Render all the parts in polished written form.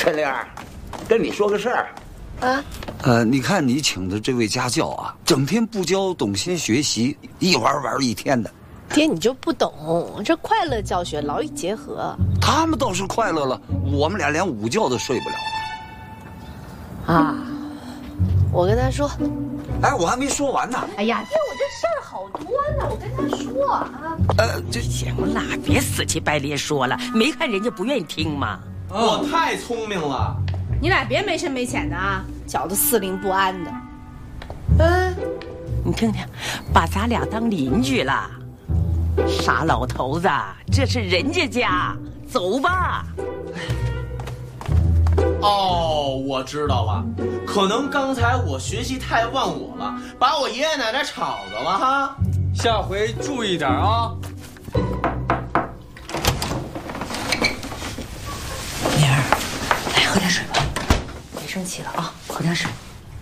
陈玲，跟你说个事儿。 你看你请的这位家教啊，整天不教懂心学习，一玩一天的。 爹，你就不懂，这快乐教学劳逸结合。 他们倒是快乐了，我们俩连午觉都睡不了啊！我跟他说。 哎，我还没说完呢。 哎呀，爹，我这事儿好多呢，我跟他说啊。 这行了，别死乞白咧说了，没看人家不愿意听吗？ 我太聪明了。 你俩别没深没浅的啊， 搅得四邻不安的。 你听听，把咱俩当邻居了。傻老头子，这是人家，走吧。 哦，我知道了，可能刚才我学习太忘我了，把我爷爷奶奶吵着了哈。 下回注意点啊。 妮儿，来喝点水吧，别生气了啊，喝点水。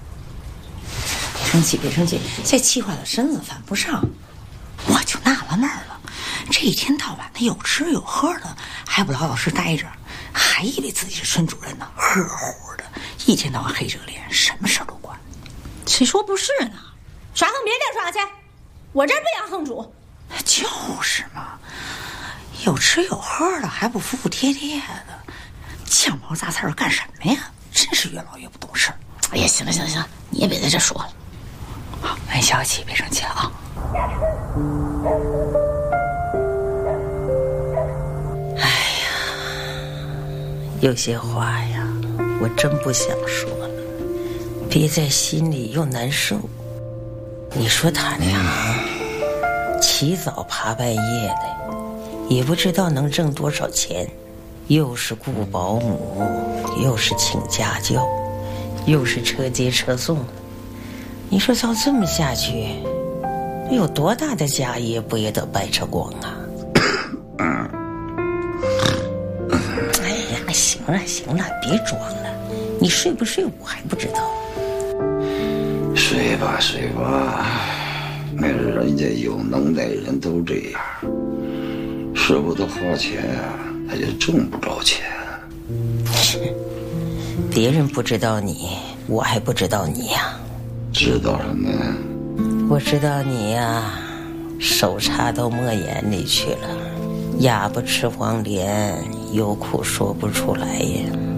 别生气，再气坏了身子犯不上。我就纳了闷了，这一天到晚的有吃有喝的，还不老老实待着，还以为自己是孙主任呢，呵护的，一天到晚黑着个脸，什么事都管。 谁说不是呢？耍横别地儿耍去，我这儿不养横主。 就是嘛，有吃有喝的还不服服帖帖的，酱包杂菜干什么呀？真是越老越不懂事。哎呀，行了，你也别在这说了。好，没消气，别生气了啊。 哎呀，有些话呀，我真不想说了，憋在心里又难受。你说他俩起早爬半夜的，也不知道能挣多少钱，又是雇保姆，又是请家教，又是车接车送。你说照这么下去，有多大的家业不也得白扯光啊？哎呀，行了，别装了，你睡不睡我还不知道。 睡吧，那人家有能耐人都这样，舍不得花钱啊，他就挣不着钱。 别人不知道你，我还不知道你呀。 知道什么呀？ 我知道你呀，手插到墨眼里去了，哑巴吃黄连，有苦说不出来呀。